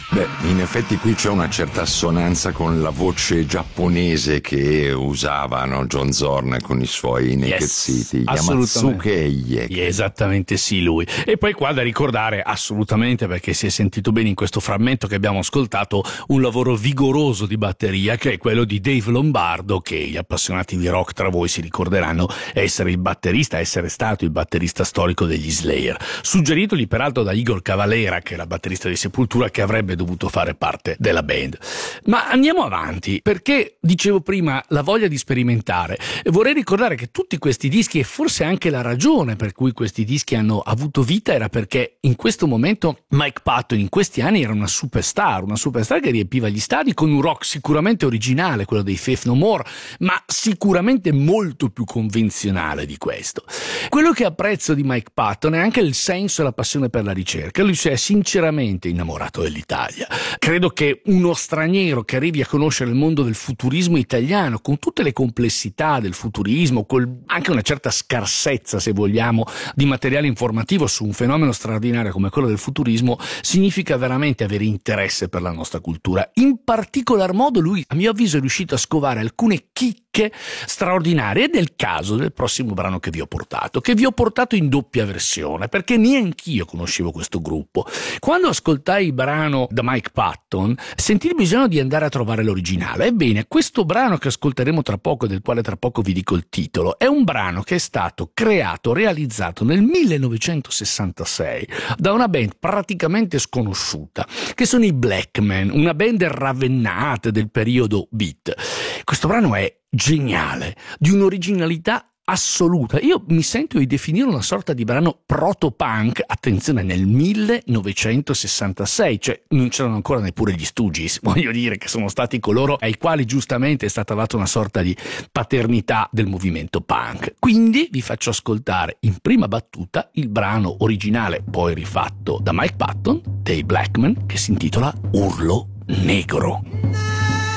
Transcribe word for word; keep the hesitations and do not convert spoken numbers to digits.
Beh, in effetti qui c'è una certa assonanza con la voce giapponese che usavano John Zorn con i suoi Naked Yes, City, Yamatsuke Eiyeke. Esattamente sì, lui. E poi qua da ricordare assolutamente, perché si è sentito bene in questo frammento che abbiamo ascoltato, un lavoro vigoroso di batteria che è quello di Dave Lombardo, che gli appassionati di rock tra voi si ricorderanno essere il batterista, essere stato il batterista storico degli Slayer, suggeritogli peraltro da Igor Cavalera, che era batterista di Sepultura, che avrebbe dovuto fare parte della band. Ma andiamo avanti, perché dicevo prima la voglia di sperimentare, e vorrei ricordare che tutti questi dischi, e forse anche la ragione per cui questi dischi hanno avuto vita, era perché in questo momento Mike Patton in questi anni era una superstar, una superstar che riempiva gli stadi con un rock sicuramente originale, quello dei Faith No More, ma sicuramente molto più convenzionale di questo. Quello che apprezzo di Mike Patton è anche il senso e la passione per la ricerca. Lui si è sinceramente innamorato dell'Italia. Credo che uno straniero che arrivi a conoscere il mondo del futurismo italiano, con tutte le complessità del futurismo, con anche una certa scarsezza, se vogliamo, di materiale informativo su un fenomeno straordinario come quello del futurismo, significa veramente avere interesse per la nostra cultura. In particolar modo lui, a mio avviso, è riuscito a scovare alcune chicche straordinarie, ed è il caso del prossimo brano che vi ho portato, che vi ho portato in doppia versione, perché neanch'io conoscevo questo gruppo. Quando ascoltai il brano da Mike Patton, sentii il bisogno di andare a trovare l'originale. Ebbene, questo brano che ascolteremo tra poco, del quale tra poco vi dico il titolo, è un brano che è stato creato, realizzato nel millenovecentosessantasei da una band praticamente sconosciuta, che sono i Blackman, una band ravennata del periodo beat. Questo brano è geniale, di un'originalità assoluta. Io mi sento di definire una sorta di brano proto-punk, attenzione, nel millenovecentosessantasei, cioè non c'erano ancora neppure gli Stooges, voglio dire, che sono stati coloro ai quali giustamente è stata data una sorta di paternità del movimento punk. Quindi vi faccio ascoltare in prima battuta il brano originale, poi rifatto da Mike Patton, dei Blackman, che si intitola Urlo Negro.